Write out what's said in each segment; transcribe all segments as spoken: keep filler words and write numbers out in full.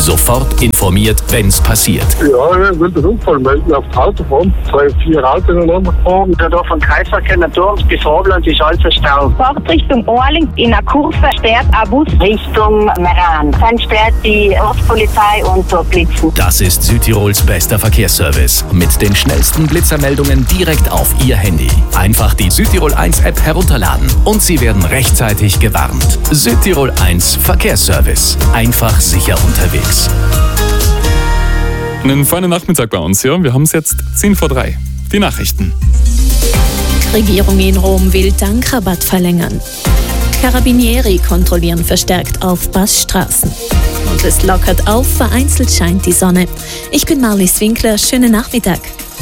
Sofort informiert, wenn's passiert. Ja, ich will den Unfall melden auf die Autobahn. Zwei, vier Autos ineinander gefahren. Da von Kreisverkehr Naturms bis Robland ist alles Stau. Fahrt Richtung Orling in einer Kurve sperrt ein Bus Richtung Meran. Dann sperrt die Ortspolizei und so Blitzen. Das ist Südtirols bester Verkehrsservice. Mit den schnellsten Blitzermeldungen direkt auf Ihr Handy. Einfach die Südtirol eins App herunterladen und Sie werden rechtzeitig gewarnt. Südtirol eins Verkehrsservice. Einfach sicher unterwegs. Einen feinen Nachmittag bei uns, ja. Wir haben es jetzt zehn vor drei. Die Nachrichten. Regierung in Rom will Tankrabatt verlängern. Carabinieri kontrollieren verstärkt auf Passstraßen. Und es lockert auf, vereinzelt scheint die Sonne. Ich bin Marlies Winkler, schönen Nachmittag.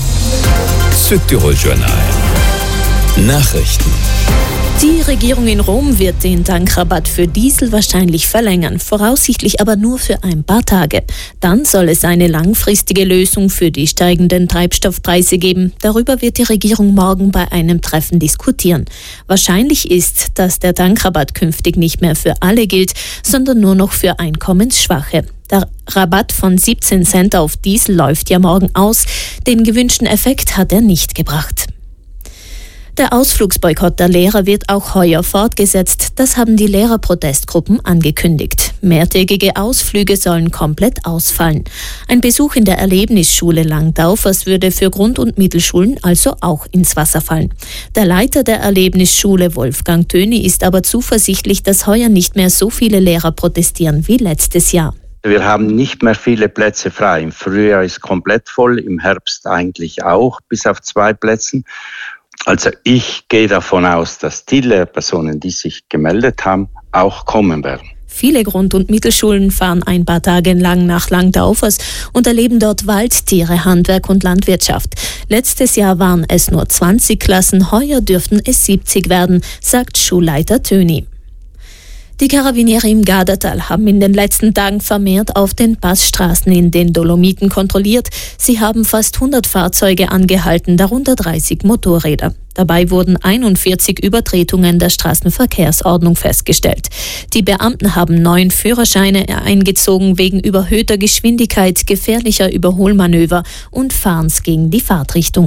Südtirol Journal. Nachrichten. Die Regierung in Rom wird den Tankrabatt für Diesel wahrscheinlich verlängern, voraussichtlich aber nur für ein paar Tage. Dann soll es eine langfristige Lösung für die steigenden Treibstoffpreise geben. Darüber wird die Regierung morgen bei einem Treffen diskutieren. Wahrscheinlich ist, dass der Tankrabatt künftig nicht mehr für alle gilt, sondern nur noch für Einkommensschwache. Der Rabatt von siebzehn Cent auf Diesel läuft ja morgen aus. Den gewünschten Effekt hat er nicht gebracht. Der Ausflugsboykott der Lehrer wird auch heuer fortgesetzt. Das haben die Lehrerprotestgruppen angekündigt. Mehrtägige Ausflüge sollen komplett ausfallen. Ein Besuch in der Erlebnisschule Langdaufers würde für Grund- und Mittelschulen also auch ins Wasser fallen. Der Leiter der Erlebnisschule Wolfgang Töni ist aber zuversichtlich, dass heuer nicht mehr so viele Lehrer protestieren wie letztes Jahr. Wir haben nicht mehr viele Plätze frei. Im Frühjahr ist komplett voll, im Herbst eigentlich auch, bis auf zwei Plätzen. Also ich gehe davon aus, dass die Lehrpersonen, die sich gemeldet haben, auch kommen werden. Viele Grund- und Mittelschulen fahren ein paar Tage lang nach Langdaufers und erleben dort Waldtiere, Handwerk und Landwirtschaft. Letztes Jahr waren es nur zwanzig Klassen, heuer dürften es siebzig werden, sagt Schulleiter Töni. Die Carabinieri im Gardatal haben in den letzten Tagen vermehrt auf den Passstraßen in den Dolomiten kontrolliert. Sie haben fast hundert Fahrzeuge angehalten, darunter dreißig Motorräder. Dabei wurden einundvierzig Übertretungen der Straßenverkehrsordnung festgestellt. Die Beamten haben neun Führerscheine eingezogen wegen überhöhter Geschwindigkeit, gefährlicher Überholmanöver und Fahrens gegen die Fahrtrichtung.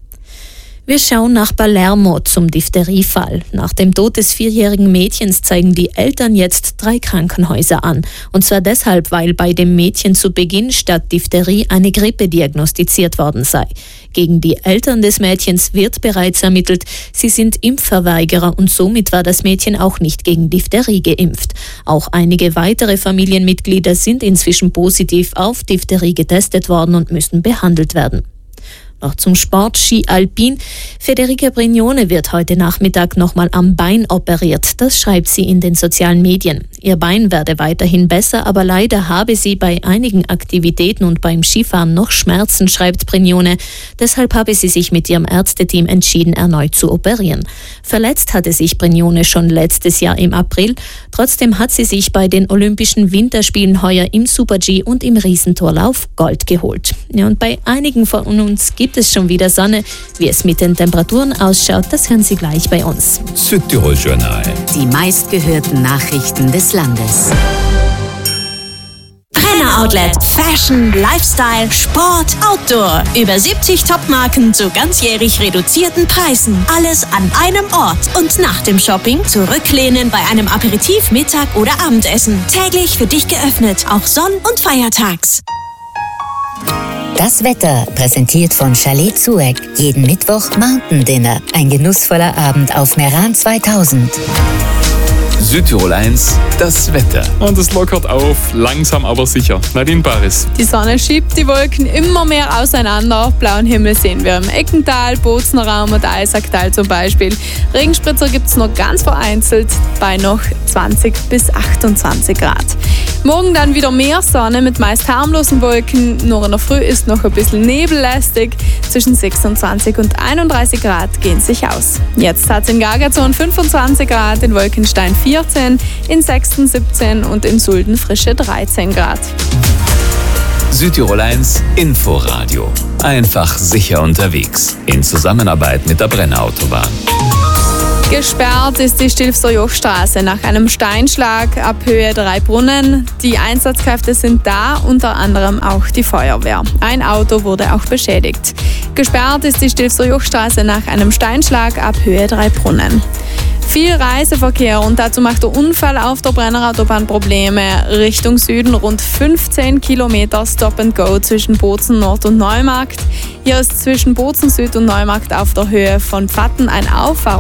Wir schauen nach Palermo zum Diphtheriefall. Nach dem Tod des vierjährigen Mädchens zeigen die Eltern jetzt drei Krankenhäuser an. Und zwar deshalb, weil bei dem Mädchen zu Beginn statt Diphtherie eine Grippe diagnostiziert worden sei. Gegen die Eltern des Mädchens wird bereits ermittelt. Sie sind Impfverweigerer und somit war das Mädchen auch nicht gegen Diphtherie geimpft. Auch einige weitere Familienmitglieder sind inzwischen positiv auf Diphtherie getestet worden und müssen behandelt werden. Noch zum Sport, Ski Alpin. Federica Brignone wird heute Nachmittag nochmal am Bein operiert. Das schreibt sie in den sozialen Medien. Ihr Bein werde weiterhin besser, aber leider habe sie bei einigen Aktivitäten und beim Skifahren noch Schmerzen, schreibt Brignone. Deshalb habe sie sich mit ihrem Ärzteteam entschieden, erneut zu operieren. Verletzt hatte sich Brignone schon letztes Jahr im April. Trotzdem hat sie sich bei den Olympischen Winterspielen heuer im Super-G und im Riesentorlauf Gold geholt. Ja, und bei einigen von uns gibt es schon wieder Sonne. Wie es mit den Temperaturen ausschaut, das hören Sie gleich bei uns. Südtirol Journal. Die meistgehörten Nachrichten des Landes. Brenner Outlet. Fashion, Lifestyle, Sport, Outdoor. Über siebzig Top-Marken zu ganzjährig reduzierten Preisen. Alles an einem Ort. Und nach dem Shopping zurücklehnen bei einem Aperitif, Mittag oder Abendessen. Täglich für dich geöffnet, auch sonn- und feiertags. Das Wetter, präsentiert von Chalet Zueck. Jeden Mittwoch Mountain Dinner. Ein genussvoller Abend auf Meran zweitausend. Südtirol eins, das Wetter. Und es lockert auf, langsam aber sicher. Nadine Paris. Die Sonne schiebt die Wolken immer mehr auseinander. Blauen Himmel sehen wir im Eckental, Bozner Raum und Eisacktal zum Beispiel. Regenspritzer gibt es nur ganz vereinzelt bei noch zwanzig bis achtundzwanzig Grad. Morgen dann wieder mehr Sonne mit meist harmlosen Wolken. Nur in der Früh ist noch ein bisschen nebellastig. Zwischen sechsundzwanzig und einunddreißig Grad gehen sich aus. Jetzt hat es in Gagazon fünfundzwanzig Grad, in Wolkenstein vierzehn, in Sexten siebzehn und in Sulden frische dreizehn Grad. Südtirol eins Inforadio. Einfach sicher unterwegs. In Zusammenarbeit mit der Brenner Autobahn. Gesperrt ist die Stilfser Jochstraße nach einem Steinschlag ab Höhe drei Brunnen. Die Einsatzkräfte sind da, unter anderem auch die Feuerwehr. Ein Auto wurde auch beschädigt. Gesperrt ist die Stilfser Jochstraße nach einem Steinschlag ab Höhe drei Brunnen. Viel Reiseverkehr und dazu macht der Unfall auf der Brennerautobahn Probleme. Richtung Süden rund fünfzehn Kilometer Stop and Go zwischen Bozen Nord und Neumarkt. Hier ist zwischen Bozen Süd und Neumarkt auf der Höhe von Pfatten ein Auffahr